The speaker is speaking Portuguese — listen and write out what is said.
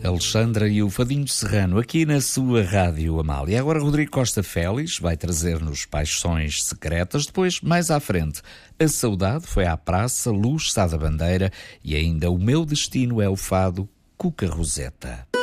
Alexandra e o Fadinho Serrano aqui na sua Rádio Amália. Agora Rodrigo Costa Félix vai trazer-nos Paixões Secretas. Depois, mais à frente, A Saudade foi à praça, Luz Sá da Bandeira e ainda O Meu Destino é o Fado, Cuca Roseta.